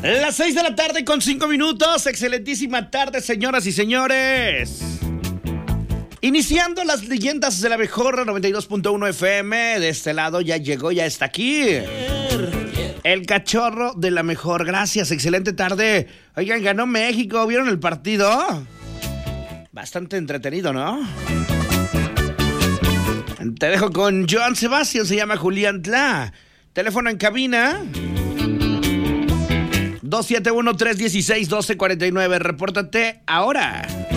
Las 6 de la tarde con 5 minutos. Excelentísima tarde, señoras y señores. Iniciando las leyendas de la mejor 92.1 FM. De este lado ya llegó, ya está aquí el cachorro de la mejor. Gracias, excelente tarde. Oigan, ganó México. ¿Vieron el partido? Bastante entretenido, ¿no? Te dejo con Joan Sebastián, se llama Julián Tla. Teléfono en cabina 271-316-1249. Repórtate ahora.